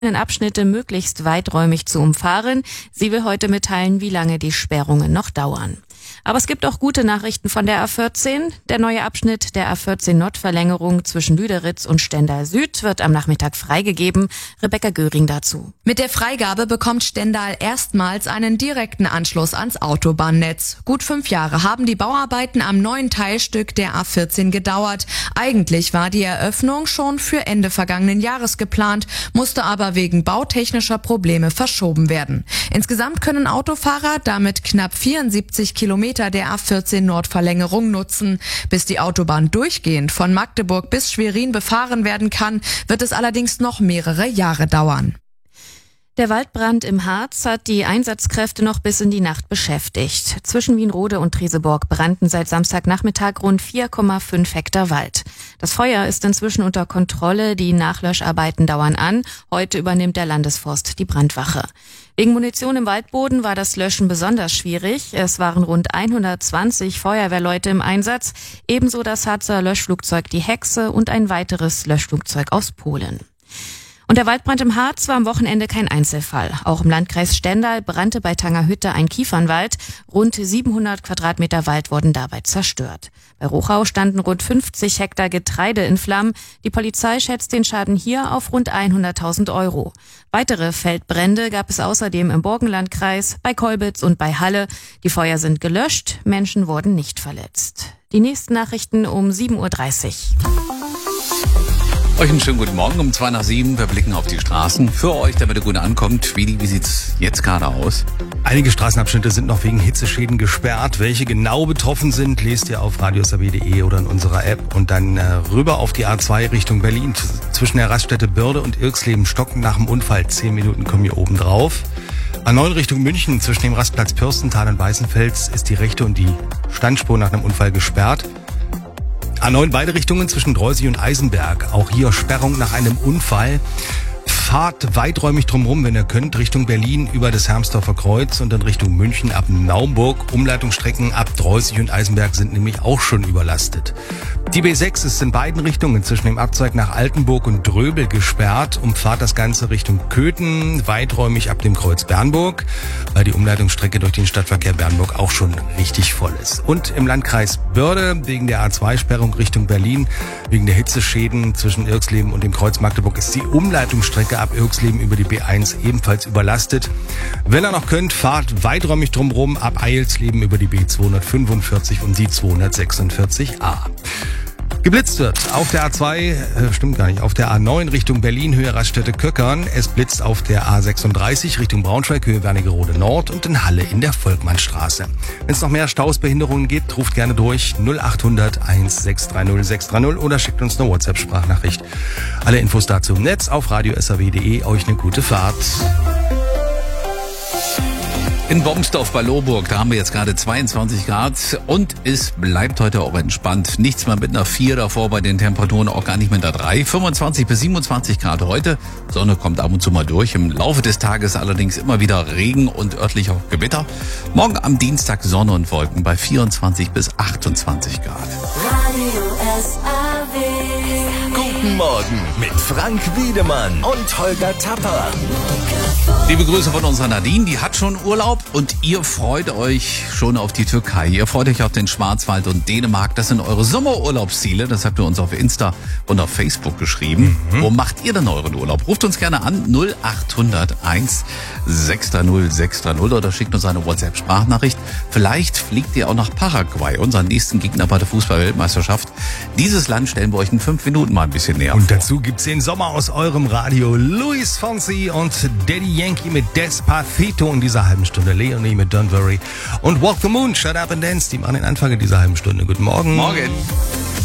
Abschnitte möglichst weiträumig zu umfahren. Sie will heute mitteilen, wie lange die Sperrungen noch dauern. Aber es gibt auch gute Nachrichten von der A14. Der neue Abschnitt der A14 Nordverlängerung zwischen Lüderitz und Stendal Süd wird am Nachmittag freigegeben. Rebecca Göring dazu. Mit der Freigabe bekommt Stendal erstmals einen direkten Anschluss ans Autobahnnetz. Gut 5 Jahre haben die Bauarbeiten am neuen Teilstück der A14 gedauert. Eigentlich war die Eröffnung schon für Ende vergangenen Jahres geplant, musste aber wegen bautechnischer Probleme verschoben werden. Insgesamt können Autofahrer damit knapp 74 Kilometer der A14 Nordverlängerung nutzen. Bis die Autobahn durchgehend von Magdeburg bis Schwerin befahren werden kann, wird es allerdings noch mehrere Jahre dauern. Der Waldbrand im Harz hat die Einsatzkräfte noch bis in die Nacht beschäftigt. Zwischen Wienrode und Treseborg brannten seit Samstagnachmittag rund 4,5 Hektar Wald. Das Feuer ist inzwischen unter Kontrolle, die Nachlöscharbeiten dauern an. Heute übernimmt der Landesforst die Brandwache. Wegen Munition im Waldboden war das Löschen besonders schwierig. Es waren rund 120 Feuerwehrleute im Einsatz, ebenso das Harzer Löschflugzeug Die Hexe und ein weiteres Löschflugzeug aus Polen. Und der Waldbrand im Harz war am Wochenende kein Einzelfall. Auch im Landkreis Stendal brannte bei Tangerhütte ein Kiefernwald. Rund 700 Quadratmeter Wald wurden dabei zerstört. Bei Rochau standen rund 50 Hektar Getreide in Flammen. Die Polizei schätzt den Schaden hier auf rund 100.000 €. Weitere Feldbrände gab es außerdem im Burgenlandkreis, bei Kolbitz und bei Halle. Die Feuer sind gelöscht, Menschen wurden nicht verletzt. Die nächsten Nachrichten um 7:30 Uhr. Euch einen schönen guten Morgen um 6:02. Wir blicken auf die Straßen. Für euch, damit ihr gut ankommt. Wie sieht's jetzt gerade aus? Einige Straßenabschnitte sind noch wegen Hitzeschäden gesperrt. Welche genau betroffen sind, lest ihr auf radiosrw.de oder in unserer App. Und dann rüber auf die A2 Richtung Berlin. Zwischen der Raststätte Börde und Irxleben stocken nach dem Unfall. 10 Minuten kommen hier oben drauf. A9 Richtung München zwischen dem Rastplatz Pürstental und Weißenfels ist die rechte und die Standspur nach einem Unfall gesperrt. A9 beide Richtungen zwischen Dreusig und Eisenberg. Auch hier Sperrung nach einem Unfall. Fahrt weiträumig drumherum, wenn ihr könnt, Richtung Berlin über das Hermsdorfer Kreuz und dann Richtung München ab Naumburg. Umleitungsstrecken ab Dreusig und Eisenberg sind nämlich auch schon überlastet. Die B6 ist in beiden Richtungen zwischen dem Abzweig nach Altenburg und Dröbel gesperrt. Umfahrt das Ganze Richtung Köthen, weiträumig ab dem Kreuz Bernburg, weil die Umleitungsstrecke durch den Stadtverkehr Bernburg auch schon richtig voll ist. Und im Landkreis Börde wegen der A2-Sperrung Richtung Berlin, wegen der Hitzeschäden zwischen Irxleben und dem Kreuz Magdeburg ist die Umleitungsstrecke ab Irxleben über die B1 ebenfalls überlastet. Wenn ihr noch könnt, fahrt weiträumig drumherum ab Eilsleben über die B245 und die 246a. Geblitzt wird auf der A2, auf der A9 Richtung Berlin, Höhe Raststätte Köckern. Es blitzt auf der A36 Richtung Braunschweig, Höhe Wernigerode Nord und in Halle in der Volkmannstraße. Wenn es noch mehr Stausbehinderungen gibt, ruft gerne durch 0800 1630 630 oder schickt uns eine WhatsApp-Sprachnachricht. Alle Infos dazu im Netz auf radiosrw.de. Euch eine gute Fahrt. In Bomsdorf bei Lohburg, da haben wir jetzt gerade 22 Grad und es bleibt heute auch entspannt. Nichts mehr mit einer 4 davor, bei den Temperaturen auch gar nicht mit einer 3. 25 bis 27 Grad heute. Sonne kommt ab und zu mal durch. Im Laufe des Tages allerdings immer wieder Regen und örtlich auch Gewitter. Morgen am Dienstag Sonne und Wolken bei 24 bis 28 Grad. Guten Morgen mit Frank Wiedemann und Holger Tapper. Liebe Grüße von unserer Nadine, die hat schon Urlaub und ihr freut euch schon auf die Türkei. Ihr freut euch auf den Schwarzwald und Dänemark. Das sind eure Sommerurlaubsziele. Das habt ihr uns auf Insta und auf Facebook geschrieben. Wo macht ihr denn euren Urlaub? Ruft uns gerne an 0800 1630 630 oder schickt uns eine WhatsApp-Sprachnachricht. Vielleicht fliegt ihr auch nach Paraguay, unseren nächsten Gegner bei der Fußball-Weltmeisterschaft. Dieses Land stellen wir euch in 5 Minuten mal ein bisschen näher Und vor. dazu gibt's den Sommer aus eurem Radio. Luis Fonsi und Daddy Yankee mit Despacito in dieser halben Stunde. Leonie mit Don't Worry und Walk the Moon, Shut Up and Dance. Die machen den Anfang in dieser halben Stunde. Guten Morgen. Morgen.